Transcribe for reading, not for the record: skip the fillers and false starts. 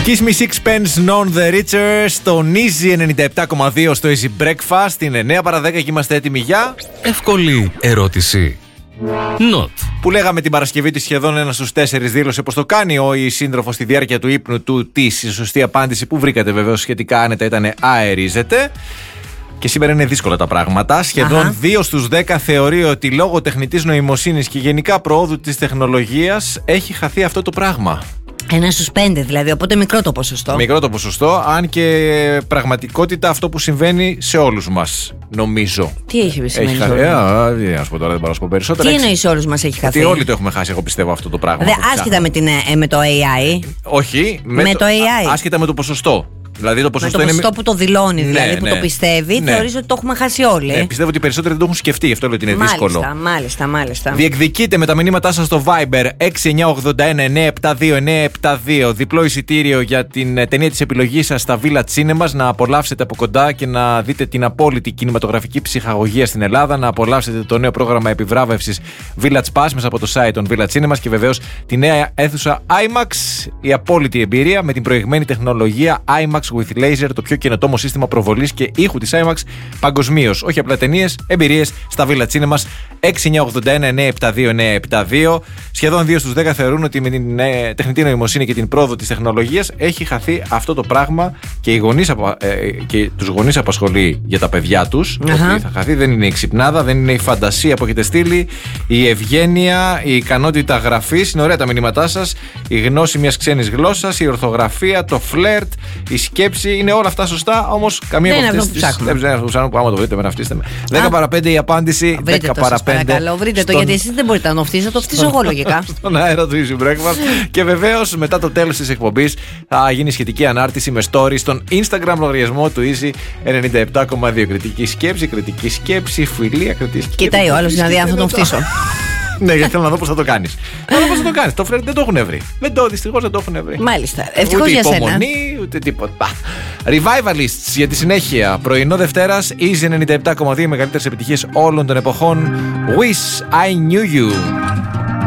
Kiss Me Sixpence, None the Richer, στο Easy 97,2 στο Easy Breakfast. Είναι 9 παρα 10 και είμαστε έτοιμοι για... Εύκολη ερώτηση. Not. Που λέγαμε την Παρασκευή ότι σχεδόν 1 στους 4 δήλωσε πως το κάνει ο ή σύντροφος στη διάρκεια του ύπνου του. Η σωστή απάντηση που βρήκατε βεβαίως σχετικά άνετα ήταν αερίζεται. Και σήμερα είναι δύσκολα τα πράγματα. Σχεδόν 2 στους 10 θεωρεί ότι λόγω τεχνητής νοημοσύνης και γενικά προόδου της τεχνολογίας έχει χαθεί αυτό το πράγμα. 1 στους 5 δηλαδή, οπότε μικρό το ποσοστό. Μικρό το ποσοστό, αν και πραγματικότητα αυτό που συμβαίνει σε όλους μας, νομίζω. Τι έχει συμβαίνει σε όλους μας? Να σου πω τώρα, δεν μπορώ να σου πω περισσότερα. Τι εννοείς όλους μας έχει χαθεί? Ότι όλοι το έχουμε χάσει, εγώ πιστεύω αυτό το πράγμα. Άσχετα με το AI. Όχι, με το AI. Άσχετα με το ποσοστό. Δηλαδή το ποσοστό, με το ποσοστό που το δηλώνει, δηλαδή που το πιστεύει, ναι. θεωρείς ότι το έχουμε χάσει όλοι. Πιστεύω ότι οι περισσότεροι δεν το έχουν σκεφτεί, γι' αυτό λέω ότι είναι δύσκολο. Μάλιστα. Διεκδικείτε με τα μηνύματά σας στο Viber 6981-972-972 διπλό εισιτήριο για την ταινία της επιλογής σας στα Villa Cinemas, να απολαύσετε από κοντά και να δείτε την απόλυτη κινηματογραφική ψυχαγωγία στην Ελλάδα, να απολαύσετε το νέο πρόγραμμα επιβράβευσης Village Pass μέσα από το site των Villa Cinemas και βεβαίως τη νέα αίθουσα IMAX, η απόλυτη εμπειρία με την προηγμένη τεχνολογία IMAX with Laser, το πιο καινοτόμο σύστημα προβολής και ήχου της IMAX παγκοσμίως. Όχι απλά ταινίες, εμπειρίες στα Villa Cinemas. 6981-972-972. Σχεδόν 2 στους 10 θεωρούν ότι με την τεχνητή νοημοσύνη και την πρόοδο της τεχνολογίας έχει χαθεί αυτό το πράγμα και τους γονείς απασχολεί για τα παιδιά τους. Ότι θα χαθεί, δεν είναι η ξυπνάδα, δεν είναι η φαντασία που έχετε στείλει, η ευγένεια, η ικανότητα γραφής. Είναι ωραία τα μηνύματά σας. Η γνώση μιας ξένης γλώσσας, η ορθογραφία, το φλερτ, η σκέψη, είναι όλα αυτά σωστά, όμως καμία από αυτές τις... Δεν είναι αυτό που ψάχνουμε, άμα το βρείτε με να φτύσετε με. 10 παρα 5 η απάντηση, 10 παρα 5. Παρακαλώ, βρείτε το, γιατί εσείς δεν μπορείτε να το φτύσετε, θα το φτύσω εγώ λογικά. Στον αέρα του Easy Breakfast. Και βεβαίως μετά το τέλος της εκπομπής θα γίνει σχετική ανάρτηση με story στον Instagram λογαριασμό του Easy 97,2. Κριτική σκέψη, φιλία, κριτική σκέψη. Κοιτάει ο άλλος, δηλαδή αν θα τον φτύσω. Ναι, γιατί θέλω να δω πώς θα το κάνεις. Το φλερτ δεν το έχουν βρει. Δυστυχώς δεν το έχουν βρει. Μάλιστα. Ευτυχώς για σένα. Ούτε υπομονή, ούτε τίποτα. Revivalists για τη συνέχεια. Πρωινό Δευτέρας, Easy 97,2, οι μεγαλύτερες επιτυχίες όλων των εποχών. Wish I Knew You.